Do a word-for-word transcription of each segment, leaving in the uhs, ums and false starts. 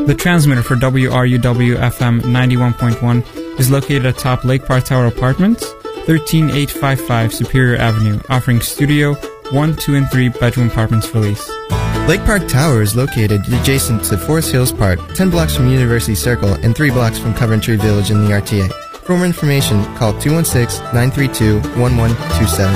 The transmitter for W R U W F M ninety-one point one is located atop Lake Park Tower Apartments, thirteen eight fifty-five Superior Avenue, offering studio, one, two, and three bedroom apartments for lease. Lake Park Tower is located adjacent to Forest Hills Park, ten blocks from University Circle and three blocks from Coventry Village in the R T A. For more information, call two one six, nine three two, one one two seven.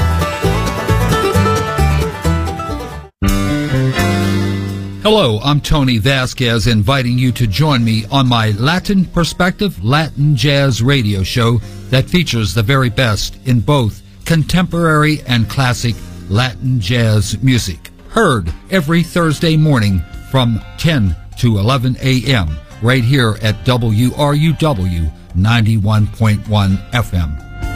Hello, I'm Tony Vasquez, inviting you to join me on my Latin Perspective Latin Jazz radio show that features the very best in both contemporary and classic Latin jazz music. Heard every Thursday morning from ten to eleven a.m. right here at W R U W ninety-one point one F M.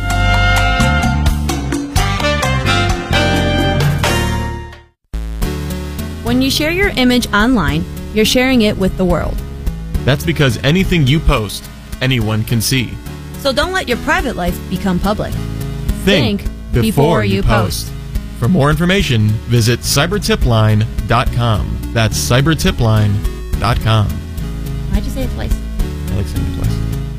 When you share your image online, you're sharing it with the world. That's because anything you post, anyone can see. So don't let your private life become public. Think, Think before, before you you post. post. For more information, visit cyber tip line dot com. That's cyber tip line dot com. Why'd you say it twice? I like saying it twice.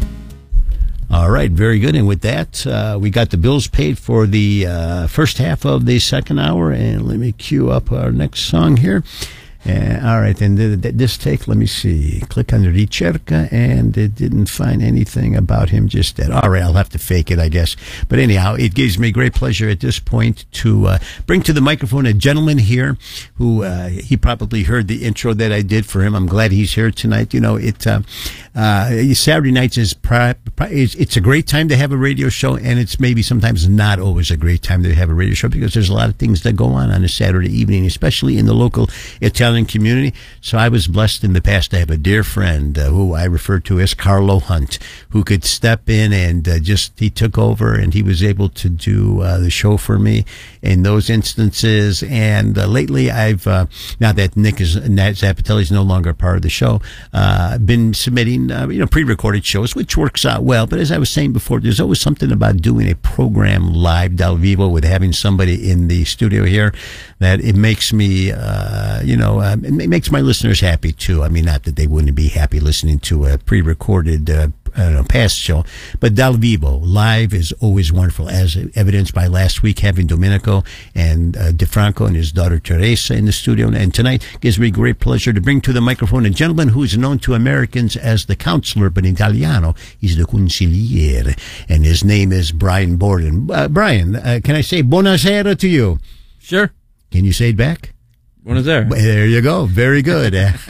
All right, very good. And with that, uh, we got the bills paid for the uh, first half of the second hour. And let me cue up our next song here. Uh, all right, and th- th- this take, let me see. Click on the Ricerca, and it didn't find anything about him just yet. All right, I'll have to fake it, I guess. But anyhow, it gives me great pleasure at this point to uh, bring to the microphone a gentleman here who uh, he probably heard the intro that I did for him. I'm glad he's here tonight. You know, it uh, uh, Saturday nights is pri- pri- it's, it's a great time to have a radio show, and it's maybe sometimes not always a great time to have a radio show because there's a lot of things that go on on a Saturday evening, especially in the local Italian community. So I was blessed in the past to have a dear friend uh, who I refer to as Carlo Hunt, who could step in and uh, just, he took over and he was able to do uh, the show for me in those instances. And uh, lately I've, uh, now that Nick is, Nat Zapatelli is no longer part of the show, uh, been submitting, uh, you know, pre-recorded shows, which works out well. But as I was saying before, there's always something about doing a program live, Dal Vivo, with having somebody in the studio here that it makes me, uh, you know, um, it makes my listeners happy too. I mean, not that they wouldn't be happy listening to a pre-recorded, uh, I don't know, past show, but Dal Vivo live is always wonderful, as evidenced by last week having Domenico and uh, DeFranco and his daughter Teresa in the studio. And tonight gives me great pleasure to bring to the microphone a gentleman who is known to Americans as the counselor, but in Italiano he's the consigliere, and his name is Brian Borden. Uh, Brian, uh, can I say buonasera to you? Sure. Can you say it back? Buonasera. There you go. Very good.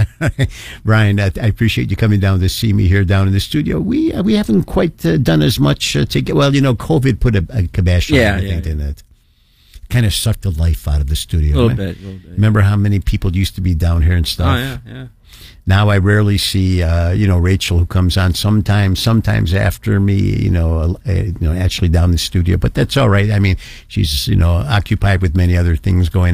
Brian, I, I appreciate you coming down to see me here down in the studio. We uh, we haven't quite uh, done as much uh, to get, well, you know, COVID put a, a kibosh on yeah, everything, yeah, didn't yeah. it? Kind of sucked the life out of the studio. A little right? bit, a little bit. Remember how many people used to be down here and stuff? Oh, yeah, yeah. Now I rarely see, uh, you know, Rachel, who comes on sometimes, sometimes after me, you know, uh, you know, actually down the studio. But that's all right. I mean, she's, you know, occupied with many other things going on.